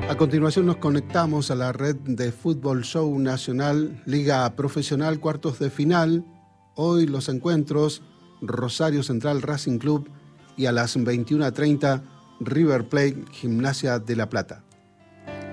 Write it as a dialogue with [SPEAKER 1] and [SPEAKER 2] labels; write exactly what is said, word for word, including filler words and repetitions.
[SPEAKER 1] A continuación nos conectamos a la red de Fútbol Show Nacional, Liga Profesional, cuartos de final. Hoy los encuentros, Rosario Central Racing Club y a las veintiuna treinta River Plate Gimnasia de La Plata.